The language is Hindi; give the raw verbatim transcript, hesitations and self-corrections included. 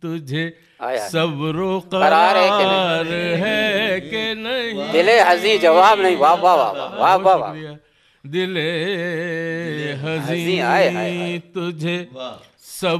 तुझे आय हाय। सब्रो करार है कि करार नहीं? है कि नहीं। दिले हजी जवाब नहीं। वाह वाह वाह वाह वाह बहुत वाह वाह। शुक्रिया। दिले हजी, आय हाय हाय। हजी तुझे वाह। सब